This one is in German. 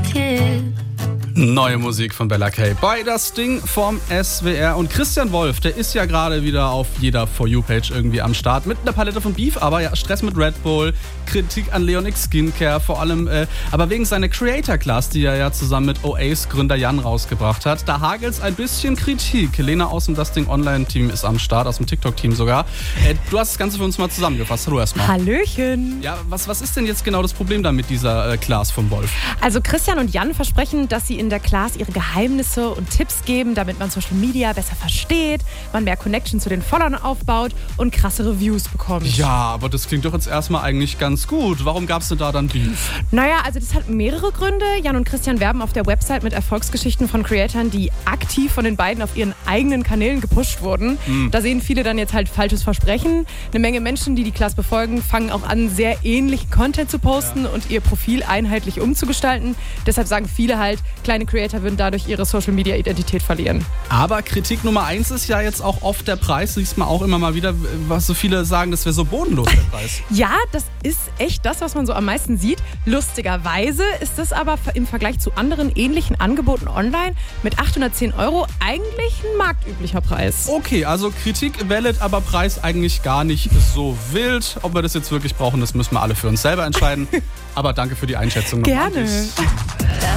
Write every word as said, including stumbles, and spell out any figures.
kid. Neue Musik von Bella K. bei Das Ding vom S W R. Und Christian Wolf, der ist ja gerade wieder auf jeder For You-Page irgendwie am Start mit einer Palette von Beef, aber ja, Stress mit Red Bull, Kritik an Leonix Skincare, vor allem, äh, aber wegen seiner Creator Class, die er ja zusammen mit O Ace-Gründer Jan rausgebracht hat. Da hagelt's ein bisschen Kritik. Lena aus dem Das Ding Online-Team ist am Start, aus dem TikTok-Team sogar. Äh, du hast das Ganze für uns mal zusammengefasst. Hallo erstmal. Hallöchen. Ja, was, was ist denn jetzt genau das Problem da mit dieser äh, Class vom Wolf? Also Christian und Jan versprechen, dass sie in der Class ihre Geheimnisse und Tipps geben, damit man Social Media besser versteht, man mehr Connection zu den Followern aufbaut und krasse Reviews bekommt. Ja, aber das klingt doch jetzt erstmal eigentlich ganz gut. Warum gab's denn da dann Beef? Naja, also das hat mehrere Gründe. Jan und Christian werben auf der Website mit Erfolgsgeschichten von Creatoren, die aktiv von den beiden auf ihren eigenen Kanälen gepusht wurden. Mhm. Da sehen viele dann jetzt halt falsches Versprechen. Eine Menge Menschen, die die Class befolgen, fangen auch an, sehr ähnlichen Content zu posten ja. und ihr Profil einheitlich umzugestalten. Deshalb sagen viele halt, kleine Creator würden dadurch ihre Social-Media-Identität verlieren. Aber Kritik Nummer eins ist ja jetzt auch oft der Preis. Siehst man auch immer mal wieder, was so viele sagen, das wäre so bodenlos, der Preis. Ja, das ist echt das, was man so am meisten sieht. Lustigerweise ist das aber im Vergleich zu anderen ähnlichen Angeboten online mit achthundertzehn Euro eigentlich ein marktüblicher Preis. Okay, also Kritik valid, aber Preis eigentlich gar nicht so wild. Ob wir das jetzt wirklich brauchen, das müssen wir alle für uns selber entscheiden. Aber danke für die Einschätzung. Gerne.